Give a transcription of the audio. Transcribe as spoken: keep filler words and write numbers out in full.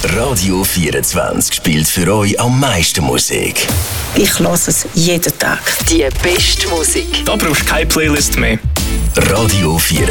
Radio vierundzwanzig spielt für euch am meisten Musik. Ich höre es jeden Tag. Die beste Musik. Da brauchst du keine Playlist mehr. Radio vierundzwanzig.